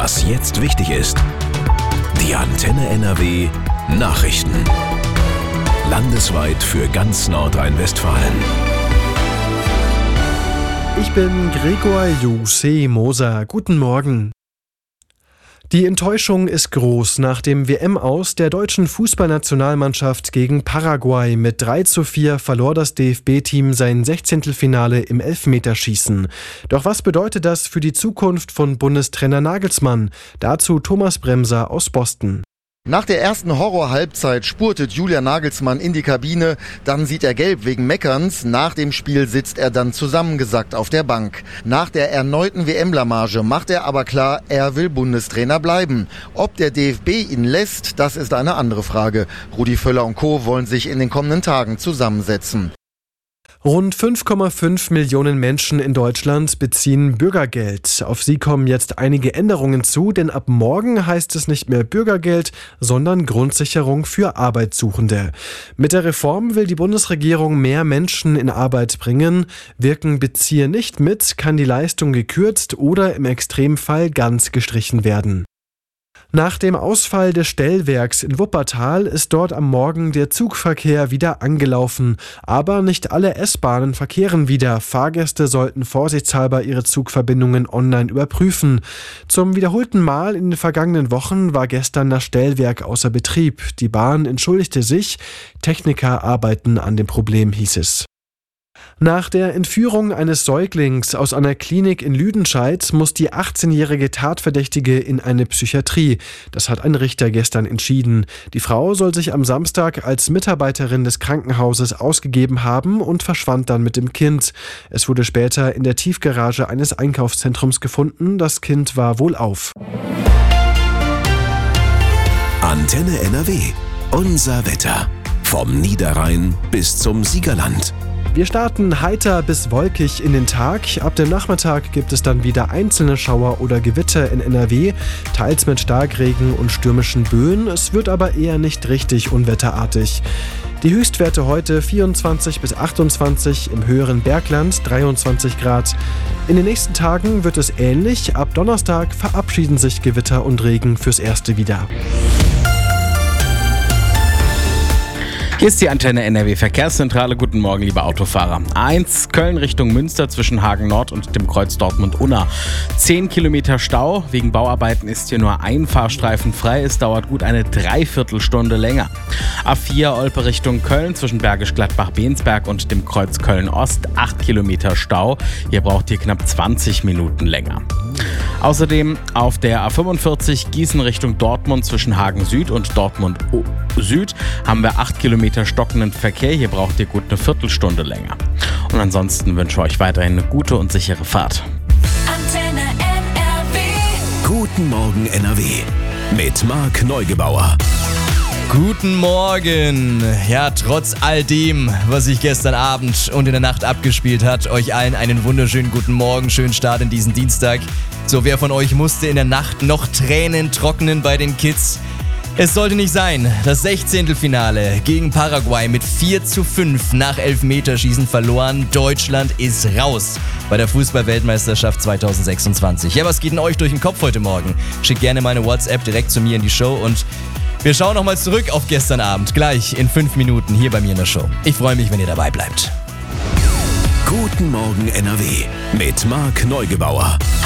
Was jetzt wichtig ist. Die Antenne NRW Nachrichten. Landesweit für ganz Nordrhein-Westfalen. Ich bin Gregor Moser. Guten Morgen. Die Enttäuschung ist groß nach dem WM-Aus der deutschen Fußballnationalmannschaft gegen Paraguay. Mit 3:4 verlor das DFB-Team sein 16. Finale im Elfmeterschießen. Doch was bedeutet das für die Zukunft von Bundestrainer Nagelsmann? Dazu Thomas Bremser aus Boston. Nach der ersten Horror-Halbzeit spurtet Julian Nagelsmann in die Kabine, dann sieht er gelb wegen Meckerns. Nach dem Spiel sitzt er dann zusammengesackt auf der Bank. Nach der erneuten WM-Blamage macht er aber klar, er will Bundestrainer bleiben. Ob der DFB ihn lässt, das ist eine andere Frage. Rudi Völler und Co. wollen sich in den kommenden Tagen zusammensetzen. Rund 5,5 Millionen Menschen in Deutschland beziehen Bürgergeld. Auf sie kommen jetzt einige Änderungen zu, denn ab morgen heißt es nicht mehr Bürgergeld, sondern Grundsicherung für Arbeitssuchende. Mit der Reform will die Bundesregierung mehr Menschen in Arbeit bringen. Wirken Bezieher nicht mit, kann die Leistung gekürzt oder im Extremfall ganz gestrichen werden. Nach dem Ausfall des Stellwerks in Wuppertal ist dort am Morgen der Zugverkehr wieder angelaufen. Aber nicht alle S-Bahnen verkehren wieder. Fahrgäste sollten vorsichtshalber ihre Zugverbindungen online überprüfen. Zum wiederholten Mal in den vergangenen Wochen war gestern das Stellwerk außer Betrieb. Die Bahn entschuldigte sich. Techniker arbeiten an dem Problem, hieß es. Nach der Entführung eines Säuglings aus einer Klinik in Lüdenscheid muss die 18-jährige Tatverdächtige in eine Psychiatrie. Das hat ein Richter gestern entschieden. Die Frau soll sich am Samstag als Mitarbeiterin des Krankenhauses ausgegeben haben und verschwand dann mit dem Kind. Es wurde später in der Tiefgarage eines Einkaufszentrums gefunden. Das Kind war wohlauf. Antenne NRW. Unser Wetter. Vom Niederrhein bis zum Siegerland. Wir starten heiter bis wolkig in den Tag. Ab dem Nachmittag gibt es dann wieder einzelne Schauer oder Gewitter in NRW, teils mit Starkregen und stürmischen Böen. Es wird aber eher nicht richtig unwetterartig. Die Höchstwerte heute 24 bis 28, im höheren Bergland 23 Grad. In den nächsten Tagen wird es ähnlich. Ab Donnerstag verabschieden sich Gewitter und Regen fürs Erste wieder. Hier ist die Antenne NRW Verkehrszentrale. Guten Morgen, liebe Autofahrer. A1 Köln Richtung Münster zwischen Hagen Nord und dem Kreuz Dortmund-Unna. 10 Kilometer Stau. Wegen Bauarbeiten ist hier nur ein Fahrstreifen frei. Es dauert gut eine Dreiviertelstunde länger. A4 Olpe Richtung Köln zwischen Bergisch Gladbach-Bensberg und dem Kreuz Köln-Ost. 8 Kilometer Stau. Hier braucht ihr knapp 20 Minuten länger. Außerdem auf der A45 Gießen Richtung Dortmund zwischen Hagen Süd und Dortmund Süd haben wir 8 Kilometer stockenden Verkehr. Hier braucht ihr gut eine Viertelstunde länger. Und ansonsten wünsche ich euch weiterhin eine gute und sichere Fahrt. Antenne NRW. Guten Morgen NRW. Mit Marc Neugebauer. Guten Morgen! Ja, trotz all dem, was sich gestern Abend und in der Nacht abgespielt hat, euch allen einen wunderschönen guten Morgen, schönen Start in diesen Dienstag. So, wer von euch musste in der Nacht noch Tränen trocknen bei den Kids? Es sollte nicht sein. Das 16. Finale gegen Paraguay mit 4:5 nach Elfmeterschießen verloren. Deutschland ist raus bei der Fußball-Weltmeisterschaft 2026. Ja, was geht denn euch durch den Kopf heute Morgen? Schickt gerne meine WhatsApp direkt zu mir in die Show und wir schauen nochmal zurück auf gestern Abend, gleich in 5 Minuten hier bei mir in der Show. Ich freue mich, wenn ihr dabei bleibt. Guten Morgen NRW mit Marc Neugebauer.